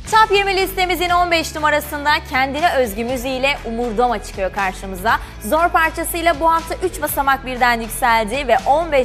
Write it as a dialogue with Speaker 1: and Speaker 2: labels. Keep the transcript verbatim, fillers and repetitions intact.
Speaker 1: Top yirmi listemizin on beş numarasında kendine özgü müziğiyle Umurdoma çıkıyor karşımıza. Zor parçasıyla bu hafta üç basamak birden yükseldi ve on beş